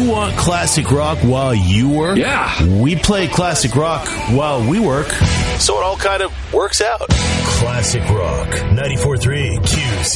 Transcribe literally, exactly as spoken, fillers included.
You want classic rock while you work? Yeah. We play classic rock while we work. So it all kind of works out. Classic Rock, ninety-four point three Q C.